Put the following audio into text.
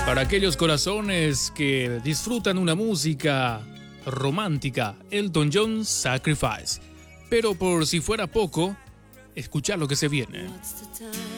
Para aquellos corazones que disfrutan una música romántica, Elton John, Sacrifice. Pero por si fuera poco, escuchar lo que se viene.